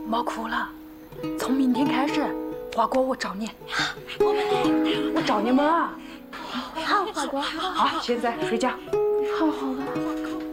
莫哭了，从明天开始，华哥我找你。我找你们啊！ 好，华哥。 好，现在睡觉。 好的。